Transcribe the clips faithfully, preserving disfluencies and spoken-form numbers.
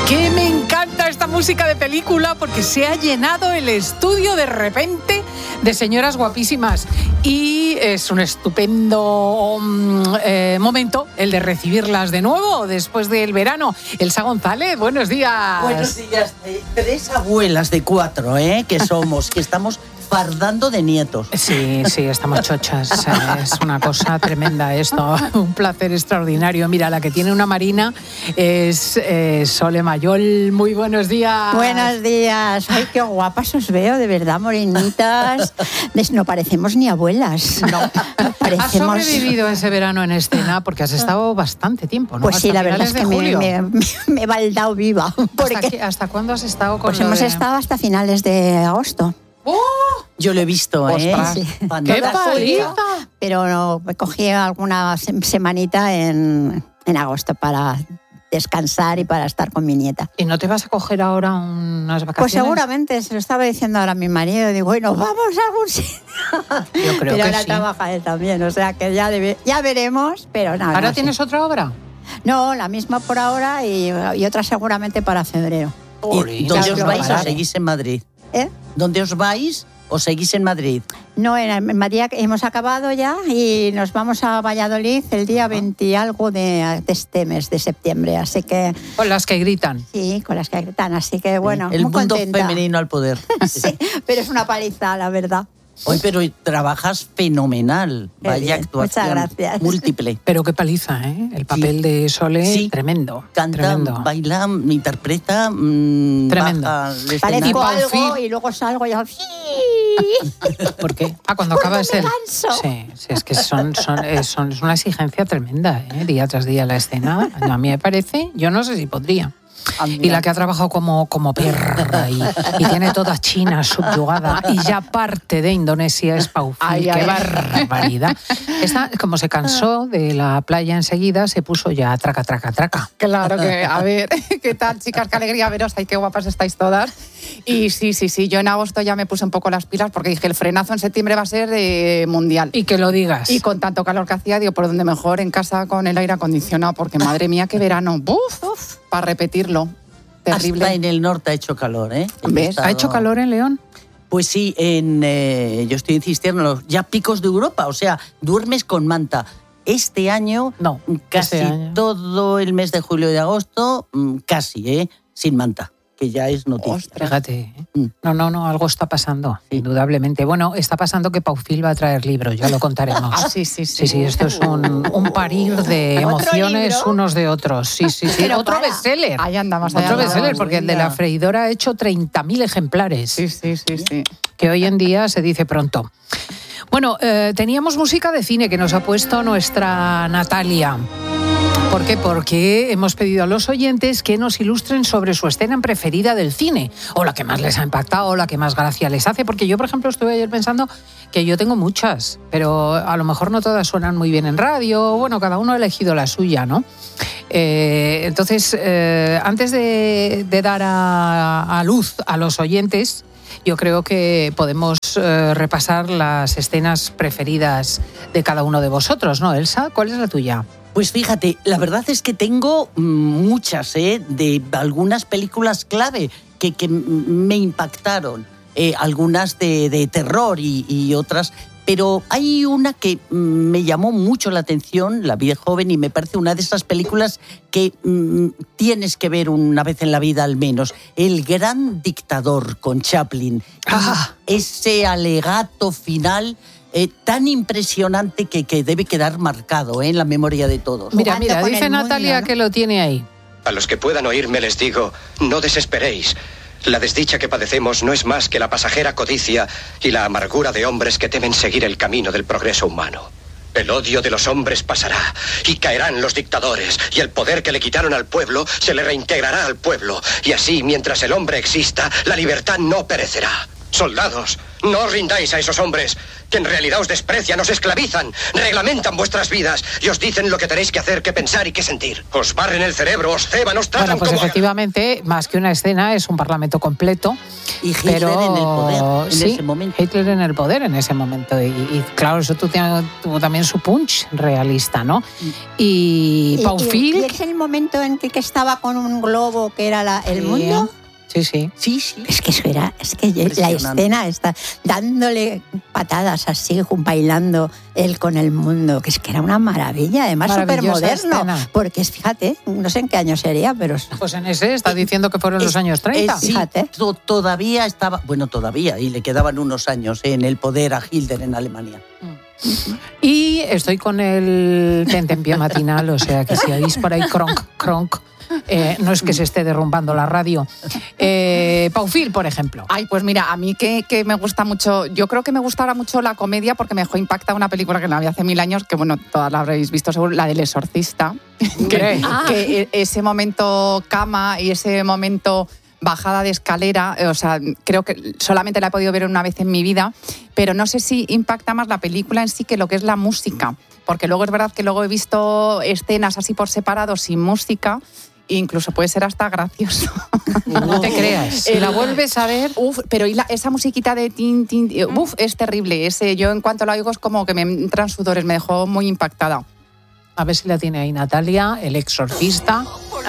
Que me encanta esta música de película porque se ha llenado el estudio de repente de señoras guapísimas y es un estupendo eh, momento el de recibirlas de nuevo después del verano. Elsa González, buenos días. Buenos días. Tres abuelas de cuatro, ¿eh? Que somos, que estamos fardando de nietos. Sí, sí, estamos chochas. Es una cosa tremenda esto. Un placer extraordinario. Mira, la que tiene una Marina es eh, Sole Mayol. Muy buenos días. Buenos días. Ay, qué guapas os veo, de verdad, morenitas. No parecemos ni abuelas. No. Parecemos... Has sobrevivido ese verano en escena porque has estado bastante tiempo, ¿no? Pues sí, hasta la verdad es que me, me, me he baldado viva. Porque... ¿Hasta, qué, ¿Hasta cuándo has estado con Pues hemos de... estado hasta finales de agosto. ¡Oh! Yo lo he visto, ¿eh? Sí. ¡Qué paliza! Pero no, me cogí alguna semanita en, en agosto para descansar y para estar con mi nieta. ¿Y no te vas a coger ahora unas vacaciones? Pues seguramente, se lo estaba diciendo ahora a mi marido. Digo, bueno, vamos a algún sitio. Yo creo pero que ahora sí. trabaja él también, o sea que ya, debe, ya veremos, pero nada. ¿Ahora no tienes sé. otra obra? No, la misma por ahora y, y otra seguramente para febrero. ¿Y dónde os lo vais o parar. seguís en Madrid? ¿Eh? ¿Dónde os vais o seguís en Madrid? No, en Madrid hemos acabado ya y nos vamos a Valladolid el día veinte y algo de, de este mes, de septiembre. Así que... Con las que gritan. Sí, con las que gritan. Así que, bueno, El muy mundo contenta. femenino al poder. Sí, pero es una paliza, la verdad. Hoy, pero trabajas fenomenal. Qué Vaya bien, actuación. muchas gracias. Múltiple. Pero qué paliza, ¿eh? El papel Sí. de Sole, Sí. tremendo. Canta, tremendo. baila, interpreta. Mmm, Tremendo. baja al escenario. Parezco Paufil. algo y luego salgo y hago... ¿Por qué? Ah, cuando acaba de ser. me canso. Sí, sí, es que son, son, eh, son, es una exigencia tremenda, ¿eh? Día tras día la escena. A mí me parece, yo no sé si podría. Y la que ha trabajado como, como perra y, y tiene toda China subyugada y ya parte de Indonesia es Paufil. Ay, ¡Qué ay. barbaridad! Esta, como se cansó de la playa enseguida, se puso ya traca, traca, traca. Claro que, a ver, ¿qué tal, chicas? Qué alegría veros, ay, qué guapas estáis todas. Y sí, sí, sí, yo en agosto ya me puse un poco las pilas porque dije, el frenazo en septiembre va a ser eh, mundial. Y que lo digas. Y con tanto calor que hacía, digo, por donde mejor, en casa con el aire acondicionado, porque madre mía, qué verano, ¡buf! Uf, para repetirlo. Terrible. Hasta en el norte ha hecho calor, ¿eh? ¿Ves? He estado- ¿Ha hecho calor en León? Pues sí, en, eh, yo estoy en Cisterna, los ya picos de Europa, o sea, duermes con manta. Este año, No, casi este año. todo el mes de julio y de agosto, mm, casi, ¿eh? Sin manta, que ya es noticia. Ostras. Fíjate. ¿eh? Mm. No, no, no, algo está pasando, Sí. indudablemente. Bueno, está pasando que Paufil va a traer libros, ya lo contaremos. Ah, sí, sí, sí. Sí, sí, esto es un, un parir de ¿Otro emociones libro? unos de otros. Sí, sí, sí. Pero Otro para. bestseller. Ahí andamos, ahí Otro andamos. bestseller, porque el de la freidora ha hecho treinta mil ejemplares, Sí, sí, sí, sí. que hoy en día se dice pronto. Bueno, eh, teníamos música de cine que nos ha puesto nuestra Natalia. ¿Por qué? Porque hemos pedido a los oyentes que nos ilustren sobre su escena preferida del cine, o la que más les ha impactado, o la que más gracia les hace, porque yo, por ejemplo, estuve ayer pensando que yo tengo muchas, pero a lo mejor no todas suenan muy bien en radio, bueno, cada uno ha elegido la suya, ¿no? Eh, entonces, eh, antes de, de dar a, a luz a los oyentes, yo creo que podemos eh, repasar las escenas preferidas de cada uno de vosotros, ¿no, Elsa? ¿Cuál es la tuya? Pues fíjate, la verdad es que tengo mm, muchas, ¿eh? De algunas películas clave que, que m- me impactaron, eh, algunas de, de terror y, y otras, pero hay una que mm, me llamó mucho la atención, la vi de joven, y me parece una de esas películas que mm, tienes que ver una vez en la vida al menos, El Gran Dictador con Chaplin. Ah. Ese alegato final... Eh, tan impresionante que, que debe quedar marcado, ¿eh? En la memoria de todos. Mira, Jugando mira, con dice el mundo, Natalia ¿no? que lo tiene ahí. A los que puedan oírme les digo, no desesperéis. La desdicha que padecemos no es más que la pasajera codicia y la amargura de hombres que temen seguir el camino del progreso humano. El odio de los hombres pasará y caerán los dictadores, y el poder que le quitaron al pueblo se le reintegrará al pueblo, y así, mientras el hombre exista, la libertad no perecerá. Soldados, no os rindáis a esos hombres. que en realidad os desprecian, os esclavizan, reglamentan vuestras vidas y os dicen lo que tenéis que hacer, que pensar y que sentir. Os barren el cerebro, os ceban, os tratan Bueno, pues como... efectivamente, más que una escena, es un parlamento completo. Y Hitler pero... en el poder en sí, ese momento. Hitler en el poder en ese momento. Y, y claro, eso tuvo, tuvo también su punch realista, ¿no? Y, Y, Paufil... y, y es el momento en que, que estaba con un globo que era la, el Sí. mundo. Sí, sí. Sí, sí. Es que eso era, es que la Impresionante. escena está dándole patadas así, bailando él con el mundo, que es que era una maravilla, además súper Maravillosa moderno. escena. Porque es, fíjate, no sé en qué año sería, pero Pues en ese está diciendo que fueron los Es- años treinta. es- sí, Fíjate. to- todavía estaba, bueno, todavía, y le quedaban unos años en el poder a Hitler en Alemania. Y estoy con el tentempié matinal, o sea que si oís por ahí cronk, cronk, eh, no es que se esté derrumbando la radio. Eh, Paufil, por ejemplo. Ay, pues mira, a mí que, que me gusta mucho, yo creo que me gusta ahora mucho la comedia porque me dejó impactada una película que la vi hace mil años, que bueno, todas la habréis visto seguro, la del Exorcista. que, Ah. que e- ese momento cama y ese momento bajada de escalera, eh, o sea, creo que solamente la he podido ver una vez en mi vida, pero no sé si impacta más la película en sí que lo que es la música, porque luego es verdad que luego he visto escenas así por separado sin música, e incluso puede ser hasta gracioso. No te creas. Si la vuelves a ver... Uf, pero y la- esa musiquita de tin, tin, eh, uf, es terrible. Ese, yo en cuanto la oigo es como que me entran sudores, me dejó muy impactada. A ver si la tiene ahí Natalia, el exorcista.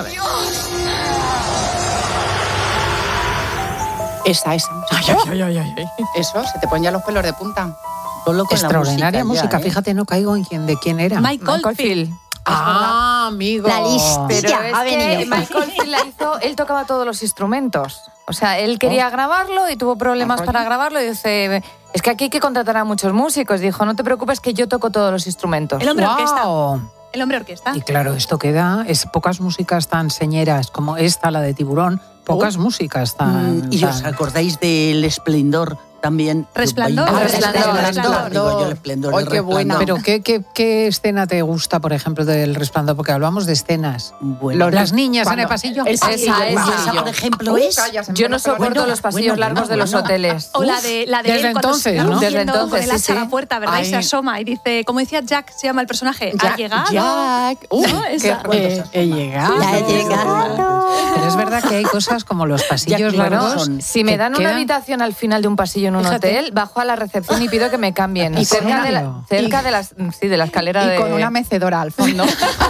Esa, esa. Eso, se te ponen ya los pelos de punta. Solo con la Extraordinaria música. música, ya, ¿eh? Fíjate, no caigo en quién, de quién era. Michael Field. Ah, amigo. La lista. Pero Ya, es ha que venido. Michael Field la hizo, él tocaba todos los instrumentos. O sea, él quería grabarlo y tuvo problemas para grabarlo y dice, es que aquí hay que contratar a muchos músicos. Dijo, no te preocupes que yo toco todos los instrumentos. El hombre Guau. orquesta. El hombre orquesta. Y claro, esto queda, es pocas músicas tan señeras como esta, la de Tiburón, pocas músicas tan... Mm, ¿Y os tan- acordáis del Esplendor también? Resplandor. Ah, Resplandor, Resplandor. Digo yo, el Esplendor. Ay, el qué buena. Resplandor. Pero ¿qué, qué, ¿qué escena te gusta, por ejemplo, del Resplandor? Porque hablamos de escenas. Bueno, Las niñas en Cuando- el pasillo. el Esa, pasillo, esa, el esa, pasillo. por ejemplo, Uh, es... calla, se me Yo no pone la soporto Bueno, los pasillos bueno, largos de bueno, los bueno. hoteles. O la de, la de Desde él cuando entonces, está ¿no? conduciendo Desde entonces, con el sí, hacha a la sí. puerta, ¿verdad? Y se Ay. asoma y dice, como decía Jack, se llama el personaje, ha Jack, llegado. Jack. Uh, ¿No? qué Esa. rico. Eh, he llegado. Ya he llegado. Pero es verdad que hay cosas como los pasillos Jack largos. Nicholson. Si me que dan una quedan- habitación al final de un pasillo en un Fíjate. hotel, bajo a la recepción y pido que me cambien. ¿Y cerca con de la, horario? cerca de, las, sí, de la escalera Y de... con una mecedora al fondo.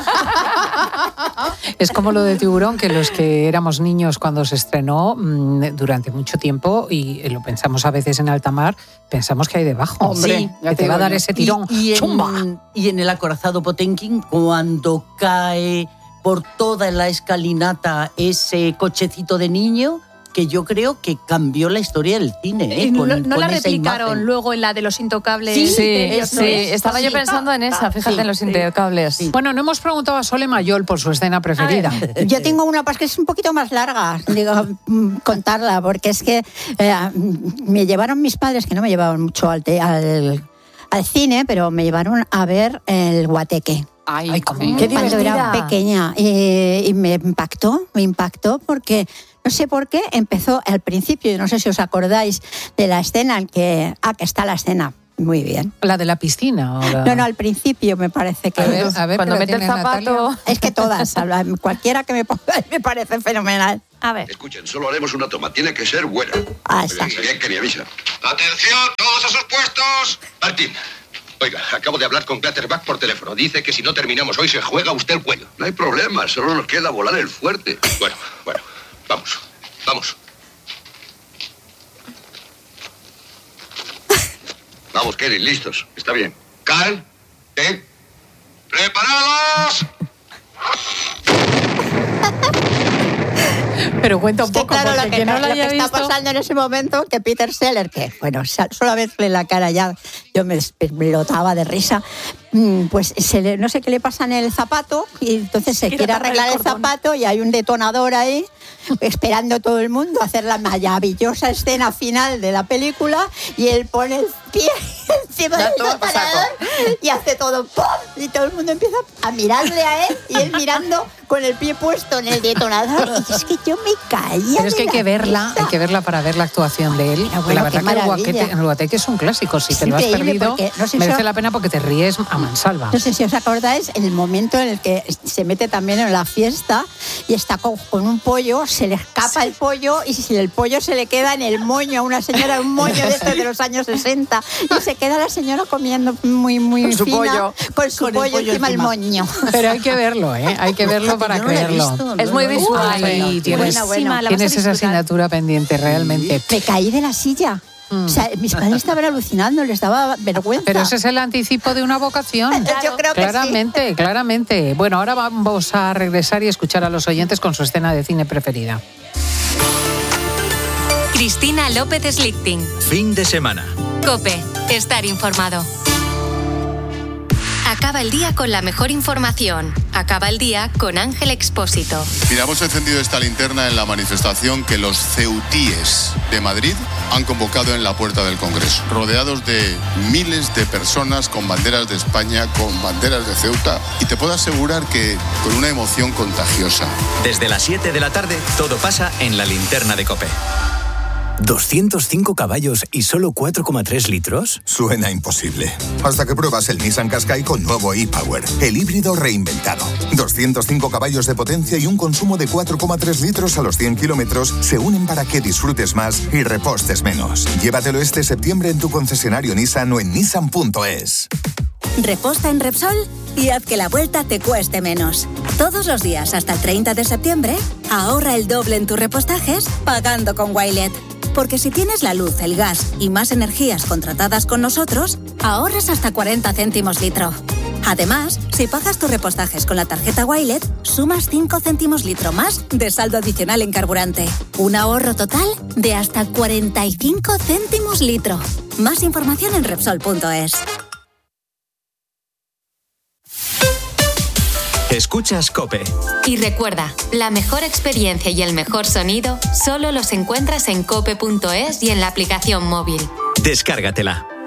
Es como lo de Tiburón, que los que éramos niños cuando se estrenó mmm, durante mucho tiempo, y lo pensamos a veces en alta mar, pensamos que hay debajo. Hombre, Sí, ya que te te va a digo dar yo. ese tirón. Y, y, ¡Chumba! en, y en el acorazado Potemkin, cuando cae por toda la escalinata ese cochecito de niño, que yo creo que cambió la historia del cine. ¿eh? Y no, Con- no con la esa replicaron imagen. luego en la de los intocables. Sí, Sí, misterios, sí, ¿no es? estaba yo Sí. pensando en esa, fíjate Sí, en los sí. intocables. Sí. Bueno, no hemos preguntado a Sole Mayol por su escena preferida. Yo tengo una pues, que es un poquito más larga, digo, mm, contarla, porque es que eh, me llevaron mis padres, que no me llevaban mucho al, te- al, al cine, pero me llevaron a ver el Guateque. Ay, Ay, cómo- sí. Qué Cuando era divertida. pequeña. Y, y me impactó, me impactó porque no sé por qué empezó al principio, y no sé si os acordáis de la escena en que. Ah, que está la escena. Muy bien. ¿La de la piscina? O la... No, no, al principio me parece que. A ver, a ver, Cuando que la mete el tiene zapato... Natalia. Es que todas, habla- cualquiera que me ponga me parece fenomenal. A ver. Escuchen, solo haremos una toma. Tiene que ser buena. Ah, está. Bien, bien, que ni avisa. ¡Atención, todos a sus puestos! Martín, oiga, acabo de hablar con Clatterback por teléfono. Dice que si no terminamos hoy se juega usted el cuello. No hay problema, solo nos queda volar el fuerte. Bueno, bueno, vamos, vamos. Vamos, Kevin, listos. Está bien. Carl, ¿eh? ¡Preparados! Pero cuenta un Es que poco, claro, porque lo que, quien no lo la que haya está visto... pasando en ese momento, que Peter Sellers, que bueno, sa- solo a verle la cara ya, yo me explotaba de risa, mm, pues se le- no sé qué le pasa en el zapato, y entonces se Quiere quiere atarle el arreglar el cordón. zapato y hay un detonador ahí, esperando a todo el mundo a hacer la maravillosa escena final de la película, y él pone el pie encima Ya del todo por saco. detonador y hace todo ¡pum! Y todo el mundo empieza a mirarle a él y él mirando con el pie puesto en el detonador. Y es que yo me caía. Pero es que hay de que la verla, risa. hay que verla para ver la actuación de él. Ah, bueno, la verdad qué que el maravilla. guateque, el guateque es un clásico. Si Es te lo has increíble perdido, porque, no sé si merece os- la pena porque te ríes a mansalva. No sé si os acordáis el momento en el que se mete también en la fiesta y está con, con un pollo, se le escapa el pollo y si el pollo se le queda en el moño a una señora, un moño de estos de los años sesenta, y se queda la señora comiendo muy, muy Con su fina, pollo. con su Con el pollo, pollo encima encima. el moño. Pero hay que verlo, ¿eh? Hay que verlo para Yo no la he creerlo. visto, Es no muy la he visto. visual. Ay, Bueno, tienes, bueno, bueno. La vas a tienes esa disfrutar. asignatura pendiente, realmente. Me caí de la silla. O sea, mis padres estaban alucinando, les daba vergüenza. Pero ese es el anticipo de una vocación. Yo creo que sí. Claramente, claramente. Bueno, ahora vamos a regresar y escuchar a los oyentes con su escena de cine preferida. Cristina López Slichting. Fin de semana. COPE. Estar informado. Acaba el día con la mejor información. Acaba el día con Ángel Expósito. Mira, hemos encendido esta linterna en la manifestación que los ceutíes de Madrid han convocado en la puerta del Congreso, rodeados de miles de personas con banderas de España, con banderas de Ceuta, y te puedo asegurar que con una emoción contagiosa. Desde las siete de la tarde, todo pasa en la linterna de COPE. ¿doscientos cinco caballos y solo cuatro coma tres litros? Suena imposible. Hasta que pruebas el Nissan Qashqai con nuevo e-Power, el híbrido reinventado. doscientos cinco caballos de potencia y un consumo de cuatro coma tres litros a los cien kilómetros se unen para que disfrutes más y repostes menos. Llévatelo este septiembre en tu concesionario Nissan o en nissan punto es. Reposta en Repsol y haz que la vuelta te cueste menos. Todos los días hasta el treinta de septiembre, ahorra el doble en tus repostajes pagando con Wilet. Porque si tienes la luz, el gas y más energías contratadas con nosotros, ahorras hasta cuarenta céntimos litro. Además, si pagas tus repostajes con la tarjeta Wilet, sumas cinco céntimos litro más de saldo adicional en carburante. Un ahorro total de hasta cuarenta y cinco céntimos litro. Más información en Repsol punto es. Escuchas COPE. Y recuerda, la mejor experiencia y el mejor sonido solo los encuentras en cope punto es y en la aplicación móvil. Descárgatela.